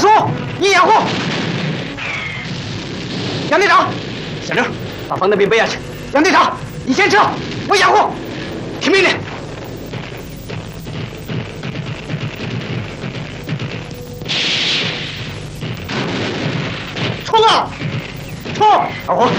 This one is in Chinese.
叔，你掩护。杨队长，小刘，把防弹兵背下去。杨队长，你先撤，我掩护。听命令。冲啊！冲！二虎，